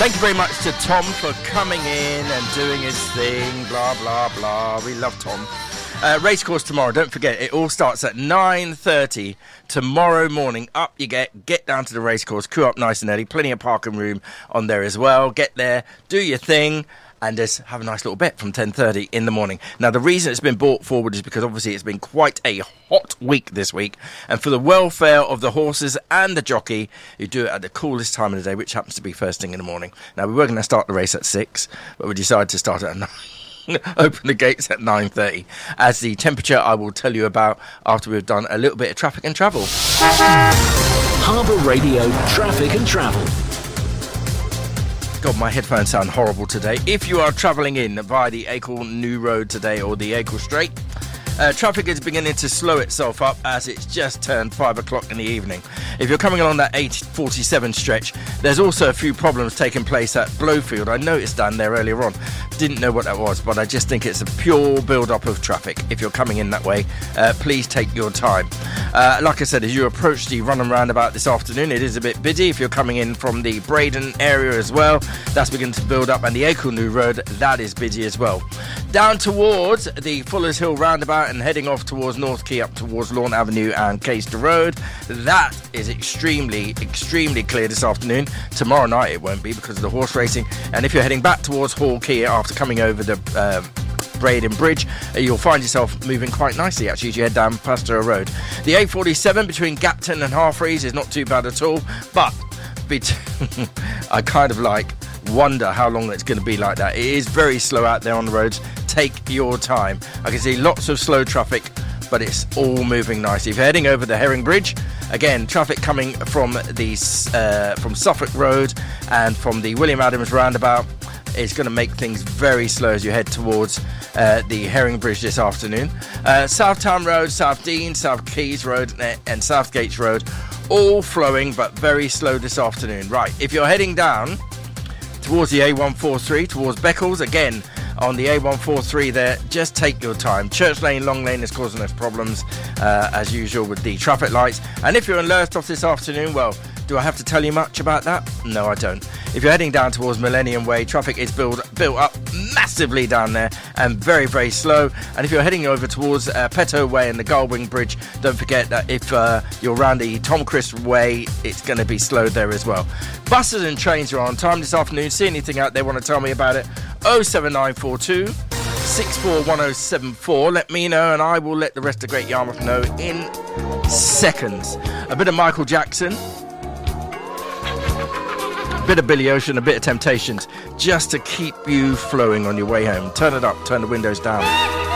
Thank you very much to Tom for coming in and doing his thing, blah, blah, blah. We love Tom. Racecourse tomorrow, don't forget, it all starts at 9:30 tomorrow morning. Up you get down to the racecourse, queue up nice and early, plenty of parking room on there as well. Get there, do your thing, and just have a nice little bet from 10:30 in the morning. Now, the reason it's been brought forward is because obviously it's been quite a hot week this week, and for the welfare of the horses and the jockey, you do it at the coolest time of the day, which happens to be first thing in the morning. Now, we were going to start the race at 6, but we decided to start at 9. Open the gates at 9:30, as the temperature I will tell you about after we've done a little bit of traffic and travel. Harbour Radio Traffic and Travel. God, my headphones sound horrible today. If you are travelling in via the Acle New Road today or the Acle Straight, traffic is beginning to slow itself up as it's just turned 5 o'clock in the evening. If you're coming along that 847 stretch, there's also a few problems taking place at Blowfield. I noticed down there earlier on. Didn't know what that was, but I just think it's a pure build-up of traffic. If you're coming in that way, please take your time. Like I said, as you approach the run and roundabout this afternoon, it is a bit busy. If you're coming in from the Braden area as well, that's beginning to build up, and the Acle New Road, that is busy as well. Down towards the Fuller's Hill roundabout and heading off towards North Quay up towards Lawn Avenue and Caister Road, that is extremely clear this afternoon. Tomorrow night it won't be because of the horse racing, and if you're heading back towards Hall Quay after coming over the Braden Bridge, you'll find yourself moving quite nicely actually as you head down Pasteur Road. The A47 between Gapton and Harfreys is not too bad at all, but I kind of wonder how long it's going to be like that. It is very slow out there on the roads. Take your time. I can see lots of slow traffic, but it's all moving nicely. If you're heading over the Herring Bridge, again, traffic coming from the from Suffolk Road and from the William Adams roundabout is going to make things very slow as you head towards the Herring Bridge this afternoon. South Town Road, South Dean, South Keys Road and South Gates Road, all flowing but very slow this afternoon. Right, if you're heading down towards the A143, towards Beccles, again, on the A143 there, just take your time. Church Lane, Long Lane is causing us problems, as usual, with the traffic lights. And if you're in Lowestoft this afternoon, well, do I have to tell you much about that? No, I don't. If you're heading down towards Millennium Way, traffic is built up massively down there and very, very slow. And if you're heading over towards Petto Way and the Gullwing Bridge, don't forget that if you're around the Tom Crisp Way, it's going to be slow there as well. Buses and trains are on time this afternoon. See anything out there, want to tell me about it? 07942 641074. Let me know and I will let the rest of Great Yarmouth know in seconds. A bit of Michael Jackson, a bit of Billy Ocean, a bit of Temptations, just to keep you flowing on your way home. Turn it up, turn the windows down.